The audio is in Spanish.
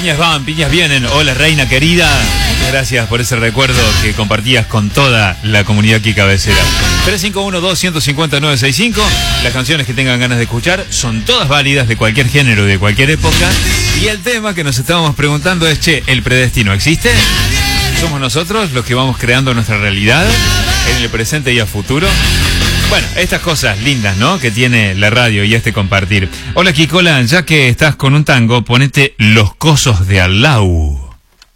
Piñas van, piñas vienen. Hola, reina querida. Gracias por ese recuerdo que compartías con toda la comunidad aquí cabecera. 351-250-965. Las canciones que tengan ganas de escuchar son todas válidas, de cualquier género, de cualquier época. Y el tema que nos estábamos preguntando es, che, ¿el predestino existe? ¿Somos nosotros los que vamos creando nuestra realidad en el presente y a futuro? Bueno, estas cosas lindas, ¿no?, que tiene la radio y este compartir. Hola, Kikola, ya que estás con un tango, ponete Los Cosos de Allau.